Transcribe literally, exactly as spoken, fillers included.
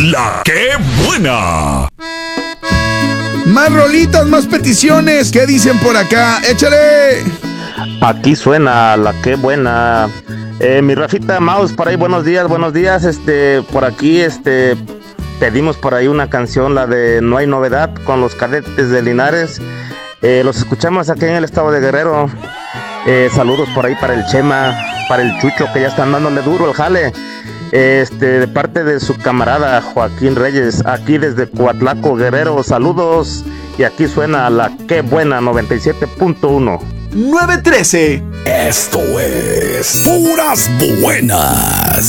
La que buena. Más rolitas, más peticiones. ¿Qué dicen por acá? ¡Échale! Aquí suena la que buena. Eh, mi Rafita Mouse, por ahí, buenos días, buenos días. Este, por aquí, este, pedimos por ahí una canción, la de No hay novedad, con los Cadetes de Linares. Eh, los escuchamos aquí en el estado de Guerrero. Eh, saludos por ahí para el Chema, para el Chucho, que ya están dándole duro el jale. Este, de parte de su camarada Joaquín Reyes, aquí desde Coatlaco, Guerrero. Saludos. Y aquí suena la que buena noventa y siete punto uno. nueve trece. Esto es Puras Buenas.